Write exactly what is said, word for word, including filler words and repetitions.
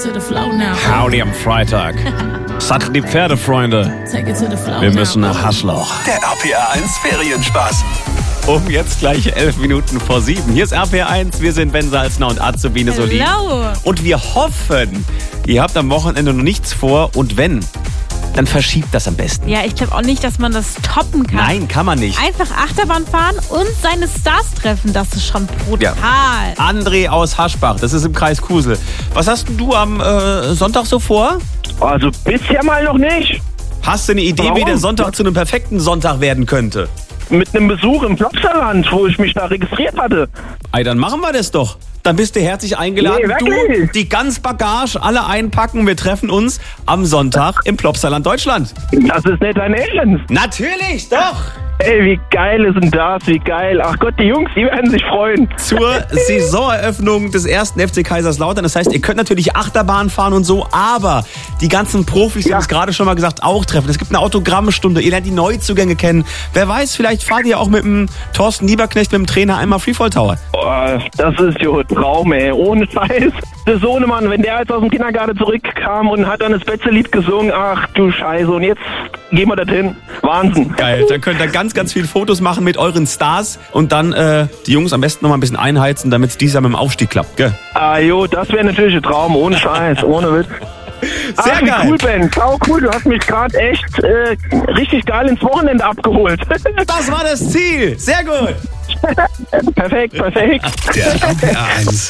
to the flow now. Howdy am Freitag. Satteln die Pferde, Freunde. Take it to the flow Wir müssen now. nach Haslauch. Der R P R eins Ferienspaß. Um jetzt gleich elf Minuten vor sieben. Hier ist R P R eins, wir sind Ben Salzner und Azubine Solin. Hello. Und wir hoffen, ihr habt am Wochenende noch nichts vor. Und wenn, dann verschiebt das am besten. Ja, ich glaube auch nicht, dass man das toppen kann. Nein, kann man nicht. Einfach Achterbahn fahren und seine Stars treffen, das ist schon brutal. André aus Haschbach, das ist im Kreis Kusel. Was hast denn du am äh, Sonntag so vor? Also bisher mal noch nicht. Hast du eine Idee, Warum? wie der Sonntag zu einem perfekten Sonntag werden könnte? Mit einem Besuch im Plopsaland, wo ich mich da registriert hatte. Ey, dann machen wir das doch. Dann bist du herzlich eingeladen. Nee, du, wirklich? die ganz Bagage, alle einpacken. Wir treffen uns am Sonntag im Plopsaland Deutschland. Das ist nicht dein Ernst. Natürlich, doch. Ey, wie geil ist denn das? Wie geil. Ach Gott, die Jungs, die werden sich freuen. Zur Saisoneröffnung des ersten F C Kaiserslautern. Das heißt, ihr könnt natürlich Achterbahn fahren und so, aber die ganzen Profis, die Ja. haben es gerade schon mal gesagt, auch treffen. Es gibt eine Autogrammstunde, ihr lernt die Neuzugänge kennen. Wer weiß, vielleicht fahrt ihr auch mit dem Thorsten Lieberknecht, mit dem Trainer einmal Freefall Tower. Oh, das ist jo ein Traum, ey. Ohne Scheiß. Der Sohnemann, wenn der jetzt aus dem Kindergarten zurückkam und hat dann das Betze-Lied gesungen, ach du Scheiße, und jetzt gehen wir dorthin. Wahnsinn. Geil, dann könnt ihr ganz, ganz viele Fotos machen mit euren Stars und dann äh, die Jungs am besten noch mal ein bisschen einheizen, damit es dieses Jahr mit dem Aufstieg klappt, gell? Ah jo, das wäre natürlich ein Traum, ohne Scheiß, ohne Witz. Sehr Ach, wie geil. cool, Ben. Sau cool, du hast mich gerade echt äh, richtig geil ins Wochenende abgeholt. Das war das Ziel. Sehr gut. Perfekt, perfekt. Der R P R eins